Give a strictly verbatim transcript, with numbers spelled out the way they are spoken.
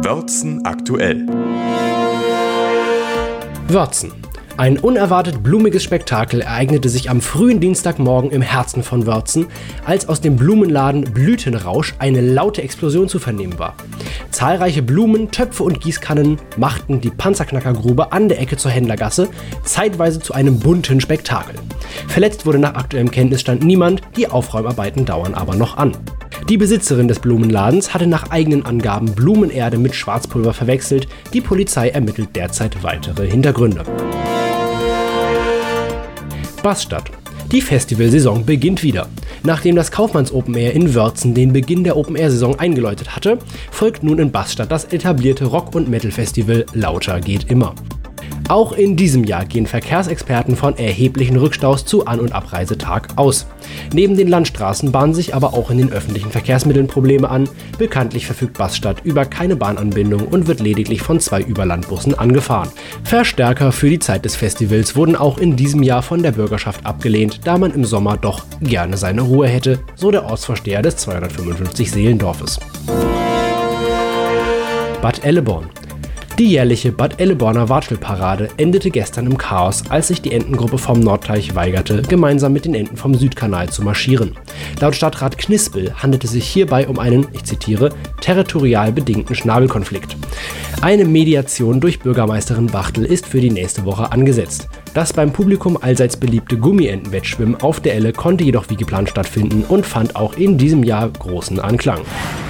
Wörzen aktuell. Wörzen. Ein unerwartet blumiges Spektakel ereignete sich am frühen Dienstagmorgen im Herzen von Wörzen, als aus dem Blumenladen Blütenrausch eine laute Explosion zu vernehmen war. Zahlreiche Blumen, Töpfe und Gießkannen machten die Panzerknackergrube an der Ecke zur Händlergasse zeitweise zu einem bunten Spektakel. Verletzt wurde nach aktuellem Kenntnisstand niemand, die Aufräumarbeiten dauern aber noch an. Die Besitzerin des Blumenladens hatte nach eigenen Angaben Blumenerde mit Schwarzpulver verwechselt. Die Polizei ermittelt derzeit weitere Hintergründe. Baststadt. Die Festivalsaison beginnt wieder. Nachdem das Kaufmanns Open Air in Wörzen den Beginn der Open-Air-Saison eingeläutet hatte, folgt nun in Baststadt das etablierte Rock- und Metal-Festival Lauter geht immer. Auch in diesem Jahr gehen Verkehrsexperten von erheblichen Rückstaus zu An- und Abreisetag aus. Neben den Landstraßen bahnen sich aber auch in den öffentlichen Verkehrsmitteln Probleme an. Bekanntlich verfügt Baststadt über keine Bahnanbindung und wird lediglich von zwei Überlandbussen angefahren. Verstärker für die Zeit des Festivals wurden auch in diesem Jahr von der Bürgerschaft abgelehnt, da man im Sommer doch gerne seine Ruhe hätte, so der Ortsvorsteher des zweihundertfünfundfünfzig Seelendorfes. Bad Elleborn. Die jährliche Bad Elleborner Watschelparade endete gestern im Chaos, als sich die Entengruppe vom Nordteich weigerte, gemeinsam mit den Enten vom Südkanal zu marschieren. Laut Stadtrat Knispel handelte es sich hierbei um einen, ich zitiere, territorial bedingten Schnabelkonflikt. Eine Mediation durch Bürgermeisterin Bachtel ist für die nächste Woche angesetzt. Das beim Publikum allseits beliebte Gummientenwettschwimmen auf der Elle konnte jedoch wie geplant stattfinden und fand auch in diesem Jahr großen Anklang.